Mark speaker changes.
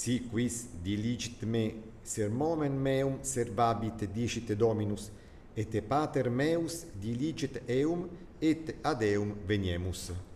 Speaker 1: si quis diligit me sermonem meum servabit dicit Dominus, et pater meus diligit eum, et ad eum veniemus.